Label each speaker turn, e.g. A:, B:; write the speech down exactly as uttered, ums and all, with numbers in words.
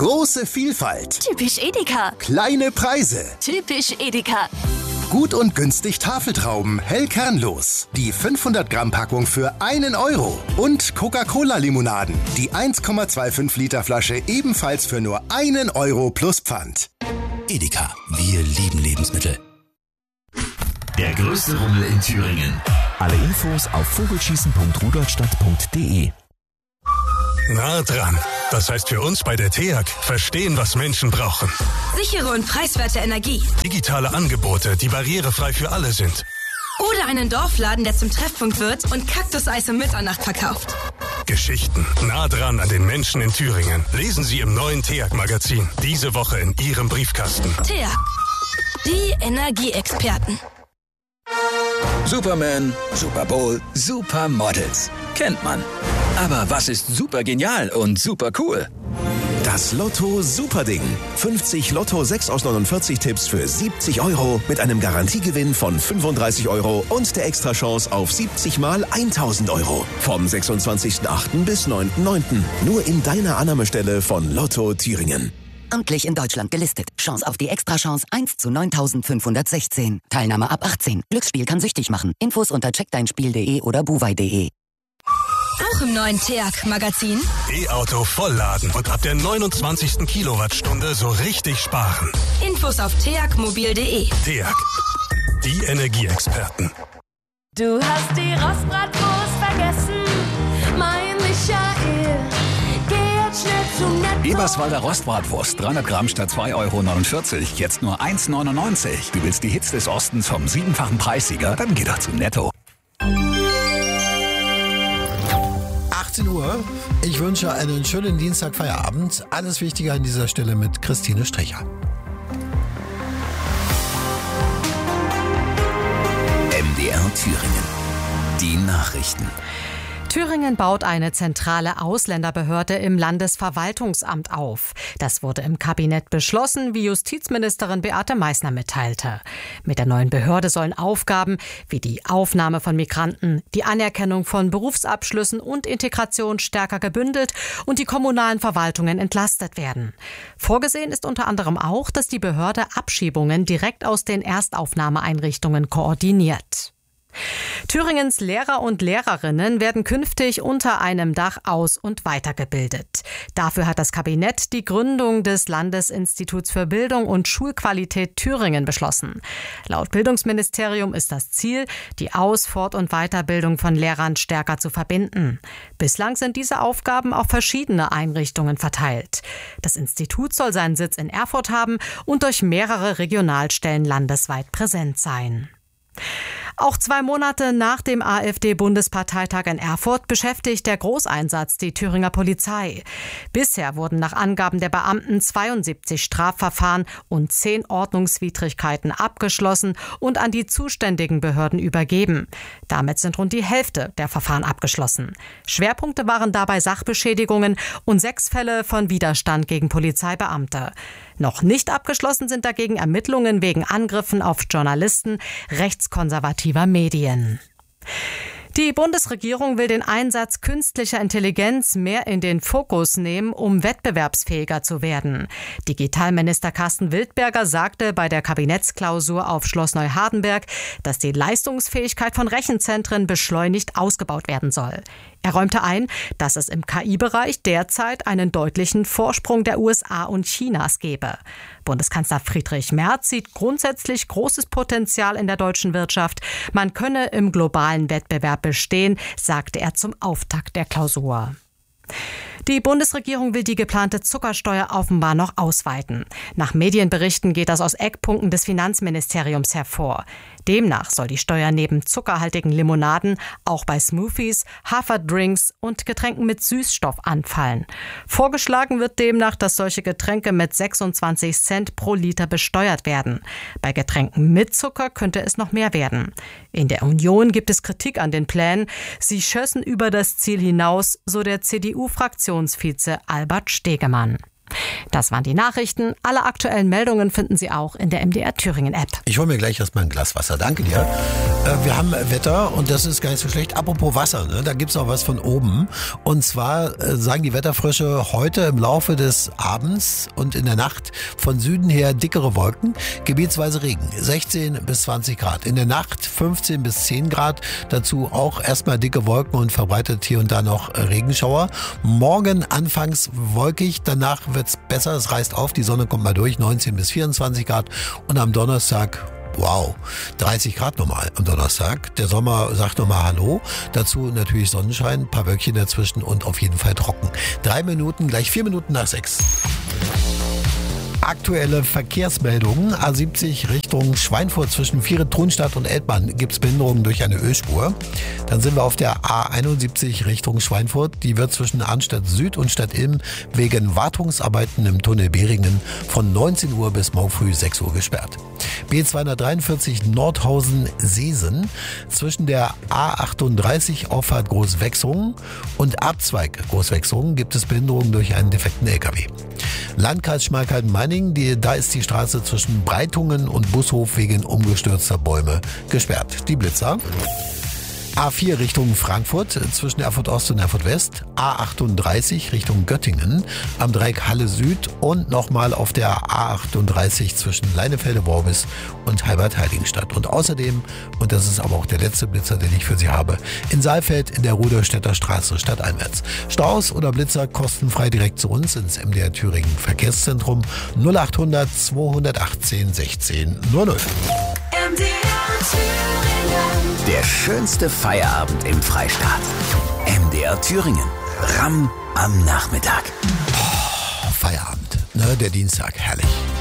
A: Große Vielfalt.
B: Typisch Edeka.
A: Kleine Preise.
B: Typisch Edeka.
A: Gut und günstig Tafeltrauben, hell kernlos. Die fünfhundert Gramm Packung für einen Euro. Und Coca-Cola-Limonaden. Die eins Komma fünfundzwanzig Liter Flasche ebenfalls für nur einen Euro plus Pfand.
C: Edeka, wir lieben Lebensmittel.
D: Der größte Rummel in Thüringen.
C: Alle Infos auf vogelschießen punkt rudolstadt punkt de.
E: Nah dran. Das heißt für uns bei der T E A G, verstehen, was Menschen brauchen.
F: Sichere und preiswerte Energie.
E: Digitale Angebote, die barrierefrei für alle sind.
F: Oder einen Dorfladen, der zum Treffpunkt wird und Kaktuseis um Mitternacht verkauft.
E: Geschichten nah dran an den Menschen in Thüringen. Lesen Sie im neuen T E A G-Magazin. Diese Woche in Ihrem Briefkasten.
F: T E A G. Die Energieexperten.
G: Superman, Super Bowl, Supermodels. Kennt man. Aber was ist super genial und super cool?
A: Das Lotto Superding. fünfzig Lotto sechs aus neunundvierzig Tipps für siebzig Euro mit einem Garantiegewinn von fünfunddreißig Euro und der Extrachance auf siebzig mal tausend Euro. Vom sechsundzwanzigsten achten bis neunten neunten Nur in deiner Annahmestelle von Lotto Thüringen.
H: Amtlich in Deutschland gelistet. Chance auf die Extrachance eins zu neuntausendfünfhundertsechzehn. Teilnahme ab achtzehn. Glücksspiel kann süchtig machen. Infos unter check dein spiel punkt de oder buwei punkt de.
F: Auch im neuen T E A G-Magazin.
E: E-Auto vollladen und ab der neunundzwanzigsten Kilowattstunde so richtig sparen.
F: Infos auf t e a g mobil punkt de.
E: T E A G. Die Energieexperten.
I: Du hast die Rostbratwurst vergessen, mein Michael. Geh jetzt schnell zu Netto.
J: Eberswalder Rostbratwurst, dreihundert Gramm statt zwei Euro neunundvierzig. Jetzt nur eins neunundneunzig. Du willst die Hits des Ostens vom siebenfachen Preissieger? Dann geh doch zu Netto.
K: achtzehn Uhr. Ich wünsche einen schönen Dienstagfeierabend. Alles Wichtige an dieser Stelle mit Christine Stricher.
C: M D R Thüringen. Die Nachrichten.
L: Thüringen baut eine zentrale Ausländerbehörde im Landesverwaltungsamt auf. Das wurde im Kabinett beschlossen, wie Justizministerin Beate Meißner mitteilte. Mit der neuen Behörde sollen Aufgaben wie die Aufnahme von Migranten, die Anerkennung von Berufsabschlüssen und Integration stärker gebündelt und die kommunalen Verwaltungen entlastet werden. Vorgesehen ist unter anderem auch, dass die Behörde Abschiebungen direkt aus den Erstaufnahmeeinrichtungen koordiniert. Thüringens Lehrer und Lehrerinnen werden künftig unter einem Dach aus- und weitergebildet. Dafür hat das Kabinett die Gründung des Landesinstituts für Bildung und Schulqualität Thüringen beschlossen. Laut Bildungsministerium ist das Ziel, die Aus-, Fort- und Weiterbildung von Lehrern stärker zu verbinden. Bislang sind diese Aufgaben auf verschiedene Einrichtungen verteilt. Das Institut soll seinen Sitz in Erfurt haben und durch mehrere Regionalstellen landesweit präsent sein. Auch zwei Monate nach dem AfD-Bundesparteitag in Erfurt beschäftigt der Großeinsatz die Thüringer Polizei. Bisher wurden nach Angaben der Beamten zweiundsiebzig Strafverfahren und zehn Ordnungswidrigkeiten abgeschlossen und an die zuständigen Behörden übergeben. Damit sind rund die Hälfte der Verfahren abgeschlossen. Schwerpunkte waren dabei Sachbeschädigungen und sechs Fälle von Widerstand gegen Polizeibeamte. Noch nicht abgeschlossen sind dagegen Ermittlungen wegen Angriffen auf Journalisten rechtskonservativer Medien. Die Bundesregierung will den Einsatz künstlicher Intelligenz mehr in den Fokus nehmen, um wettbewerbsfähiger zu werden. Digitalminister Carsten Wildberger sagte bei der Kabinettsklausur auf Schloss Neuhardenberg, dass die Leistungsfähigkeit von Rechenzentren beschleunigt ausgebaut werden soll. Er räumte ein, dass es im K I-Bereich derzeit einen deutlichen Vorsprung der U S A und Chinas gebe. Bundeskanzler Friedrich Merz sieht grundsätzlich großes Potenzial in der deutschen Wirtschaft. Man könne im globalen Wettbewerb bestehen, sagte er zum Auftakt der Klausur. Die Bundesregierung will die geplante Zuckersteuer offenbar noch ausweiten. Nach Medienberichten geht das aus Eckpunkten des Finanzministeriums hervor. Demnach soll die Steuer neben zuckerhaltigen Limonaden auch bei Smoothies, Haferdrinks und Getränken mit Süßstoff anfallen. Vorgeschlagen wird demnach, dass solche Getränke mit sechsundzwanzig Cent pro Liter besteuert werden. Bei Getränken mit Zucker könnte es noch mehr werden. In der Union gibt es Kritik an den Plänen. Sie schössen über das Ziel hinaus, so der C D U-Fraktionsvize Albert Stegemann. Das waren die Nachrichten. Alle aktuellen Meldungen finden Sie auch in der M D R Thüringen App.
K: Ich hole mir gleich erstmal ein Glas Wasser. Danke dir. Äh, wir haben Wetter und das ist gar nicht so schlecht. Apropos Wasser, ne? Da gibt's auch was von oben. Und zwar äh, sagen die Wetterfrösche heute im Laufe des Abends und in der Nacht von Süden her dickere Wolken, gebietsweise Regen. sechzehn bis zwanzig Grad. In der Nacht fünfzehn bis zehn Grad. Dazu auch erstmal dicke Wolken und verbreitet hier und da noch Regenschauer. Morgen anfangs wolkig, danach wird's besser. Es reißt auf, die Sonne kommt mal durch. neunzehn bis vierundzwanzig Grad. Und am Donnerstag, wow, dreißig Grad nochmal am Donnerstag. Der Sommer sagt nochmal Hallo. Dazu natürlich Sonnenschein, ein paar Wölkchen dazwischen und auf jeden Fall trocken. Drei Minuten, gleich vier Minuten nach sechs. Aktuelle Verkehrsmeldungen. A siebzig Richtung Schweinfurt zwischen Viere-Thunstadt und Elbmann gibt es Behinderungen durch eine Ölspur. Dann sind wir auf der A einundsiebzig Richtung Schweinfurt. Die wird zwischen Arnstadt Süd und Stadt Ilm wegen Wartungsarbeiten im Tunnel Beringen von neunzehn Uhr bis morgen früh sechs Uhr gesperrt. B zweihundertdreiundvierzig Nordhausen-Seesen zwischen der A achtunddreißig Auffahrt Großwechsungen und Abzweig Großwechsungen gibt es Behinderungen durch einen defekten L K W. Landkreis Schmalkalden-Meiningen, die, da ist die Straße zwischen Breitungen und Bushof wegen umgestürzter Bäume gesperrt. Die Blitzer. A vier Richtung Frankfurt zwischen Erfurt Ost und Erfurt West, A achtunddreißig Richtung Göttingen, am Dreieck Halle Süd und nochmal auf der A achtunddreißig zwischen Leinefelde-Worbis und Halbert-Heiligenstadt. Und außerdem, und das ist aber auch der letzte Blitzer, den ich für Sie habe, in Saalfeld in der Ruderstädter Straße stadteinwärts. Staus oder Blitzer kostenfrei direkt zu uns ins M D R Thüringen Verkehrszentrum null achthundert zweihundertachtzehn sechzehn null null.
I: M D R Thüringen.
C: Der schönste Feierabend im Freistaat. M D R Thüringen. R A M am Nachmittag.
K: Oh, Feierabend, ne, der Dienstag, herrlich.